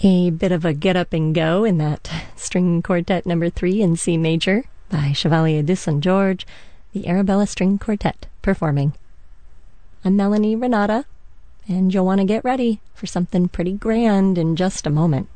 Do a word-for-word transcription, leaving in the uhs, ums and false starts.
A bit of a get up and go in that string quartet number three in C major by Chevalier de Saint George, the Arabella String Quartet performing. I'm Melanie Renata, and you'll want to get ready for something pretty grand in just a moment.